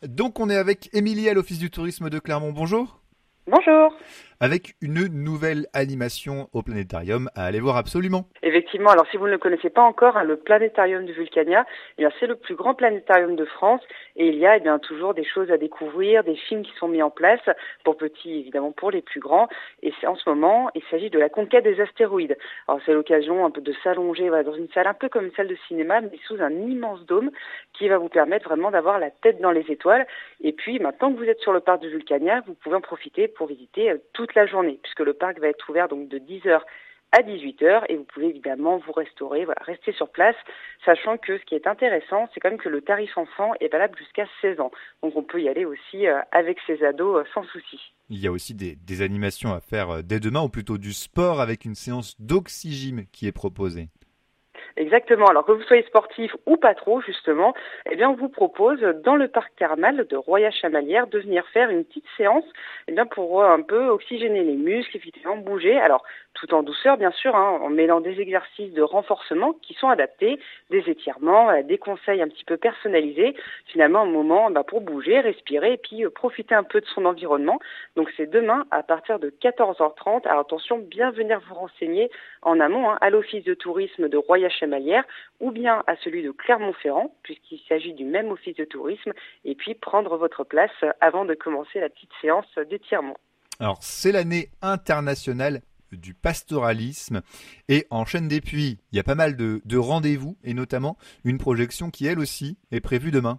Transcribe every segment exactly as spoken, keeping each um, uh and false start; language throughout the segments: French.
Donc on est avec Émilie à l'Office du tourisme de Clermont. Bonjour. Bonjour. Avec une nouvelle animation au planétarium à aller voir absolument. Effectivement, alors si vous ne le connaissez pas encore, hein, le planétarium de Vulcania, eh bien, c'est le plus grand planétarium de France et il y a eh bien, toujours des choses à découvrir, des films qui sont mis en place, pour petits évidemment, pour les plus grands. Et c'est, en ce moment, il s'agit de la conquête des astéroïdes. Alors c'est l'occasion un peu de s'allonger voilà, dans une salle un peu comme une salle de cinéma, mais sous un immense dôme qui va vous permettre vraiment d'avoir la tête dans les étoiles. Et puis maintenant que vous êtes sur le parc de Vulcania, vous pouvez en profiter pour visiter euh, toute la journée, puisque le parc va être ouvert donc de dix heures à dix-huit heures et vous pouvez évidemment vous restaurer, voilà, rester sur place, sachant que ce qui est intéressant, c'est quand même que le tarif enfant est valable jusqu'à seize ans. Donc on peut y aller aussi euh, avec ses ados euh, sans souci. Il y a aussi des, des animations à faire dès demain, ou plutôt du sport avec une séance d'oxygym qui est proposée. Exactement. Alors que vous soyez sportif ou pas trop, justement, eh bien, on vous propose, dans le parc thermal de Roya-Chamalières, de venir faire une petite séance, eh bien, pour un peu oxygéner les muscles, effectivement, bouger. Alors, tout en douceur, bien sûr, hein, en mêlant des exercices de renforcement qui sont adaptés, des étirements, des conseils un petit peu personnalisés. Finalement, un moment bah, pour bouger, respirer et puis euh, profiter un peu de son environnement. Donc, c'est demain à partir de quatorze heures trente. Alors, attention, bien venir vous renseigner en amont hein, à l'Office de tourisme de Roya-Chamalières ou bien à celui de Clermont-Ferrand, puisqu'il s'agit du même office de tourisme, et puis prendre votre place avant de commencer la petite séance d'étirement. Alors, c'est l'année internationale du pastoralisme et en Chaîne des Puys, il y a pas mal de, de rendez-vous et notamment une projection qui, elle aussi, est prévue demain.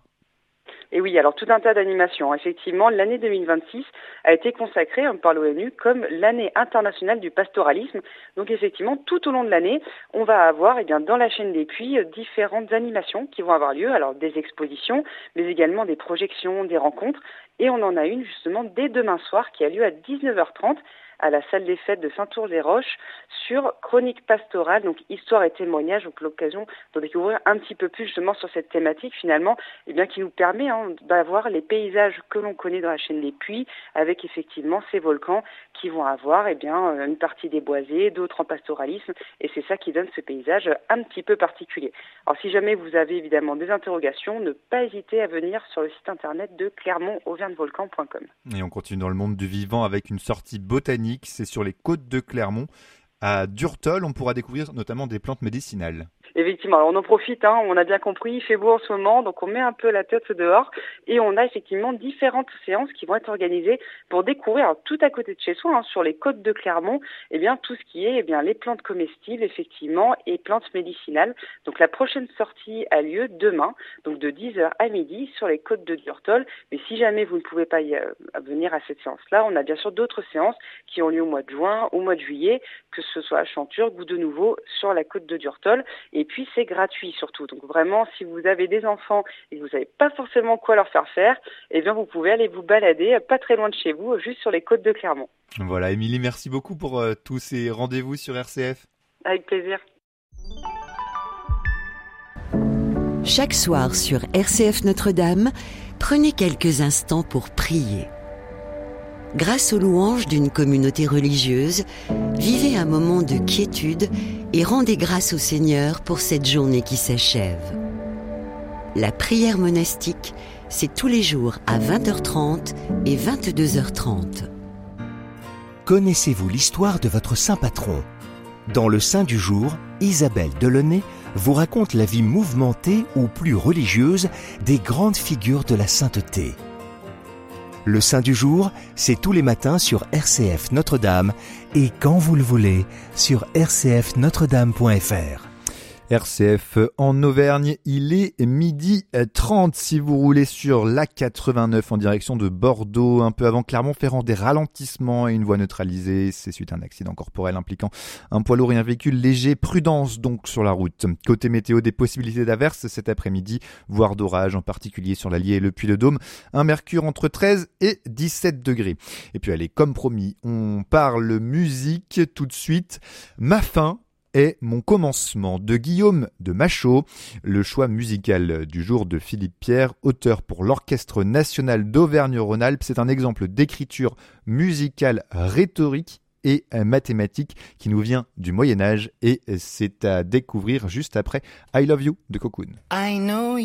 Et oui, alors tout un tas d'animations. Effectivement, l'année deux mille vingt-six a été consacrée par l'ONU comme l'année internationale du pastoralisme. Donc effectivement, tout au long de l'année, on va avoir eh bien, dans la chaîne des Puys différentes animations qui vont avoir lieu. Alors des expositions, mais également des projections, des rencontres. Et on en a une justement dès demain soir qui a lieu à dix-neuf heures trente à la salle des fêtes de Saint-Ours-des-Roches sur Chronique pastorale, donc histoire et témoignage, donc l'occasion de découvrir un petit peu plus justement sur cette thématique finalement, eh bien qui nous permet hein, d'avoir les paysages que l'on connaît dans la chaîne des Puys, avec effectivement ces volcans qui vont avoir eh bien une partie déboisée, d'autres en pastoralisme, et c'est ça qui donne ce paysage un petit peu particulier. Alors si jamais vous avez évidemment des interrogations, ne pas hésiter à venir sur le site internet de clermont auvergne volcan point com. Et on continue dans le monde du vivant avec une sortie botanique. C'est sur les côtes de Clermont. À Durtol, on pourra découvrir notamment des plantes médicinales. Effectivement, alors on en profite, hein, on a bien compris, il fait beau en ce moment, donc on met un peu la tête dehors et on a effectivement différentes séances qui vont être organisées pour découvrir alors, tout à côté de chez soi, hein, sur les côtes de Clermont, eh bien tout ce qui est eh bien les plantes comestibles effectivement et plantes médicinales. Donc la prochaine sortie a lieu demain, donc de dix heures à midi sur les côtes de Durtol. Mais si jamais vous ne pouvez pas y, euh, venir à cette séance-là, on a bien sûr d'autres séances qui ont lieu au mois de juin, au mois de juillet, que ce soit à Chanturgue ou de nouveau sur la côte de Durtol. Et puis c'est gratuit surtout. Donc vraiment, si vous avez des enfants et que vous n'avez pas forcément quoi leur faire faire, eh bien vous pouvez aller vous balader pas très loin de chez vous, juste sur les côtes de Clermont. Voilà, Émilie, merci beaucoup pour euh, tous ces rendez-vous sur R C F. Avec plaisir. Chaque soir sur R C F Notre-Dame, prenez quelques instants pour prier. Grâce aux louanges d'une communauté religieuse, vivez un moment de quiétude et rendez grâce au Seigneur pour cette journée qui s'achève. La prière monastique, c'est tous les jours à vingt heures trente et vingt-deux heures trente. Connaissez-vous l'histoire de votre saint patron ? Dans le Saint du jour, Isabelle Delaunay vous raconte la vie mouvementée ou plus religieuse des grandes figures de la sainteté. Le Saint du jour, c'est tous les matins sur R C F Notre-Dame et quand vous le voulez sur r c f notre dame point f r. R C F en Auvergne, il est midi trente si vous roulez sur l'A quatre-vingt-neuf en direction de Bordeaux, un peu avant Clermont-Ferrand, des ralentissements et une voie neutralisée. C'est suite à un accident corporel impliquant un poids lourd et un véhicule léger. Prudence donc sur la route. Côté météo, des possibilités d'averses cet après-midi, voire d'orage, en particulier sur l'Allier et le Puy-de-Dôme. Un mercure entre treize et dix-sept degrés. Et puis allez, comme promis, on parle musique tout de suite. Ma fin est mon commencement de Guillaume de Machaut, le choix musical du jour de Philippe Pierre, auteur pour l'Orchestre national d'Auvergne-Rhône-Alpes. C'est un exemple d'écriture musicale rhétorique et mathématique qui nous vient du Moyen-Âge et c'est à découvrir juste après I Love You de Cocoon. I know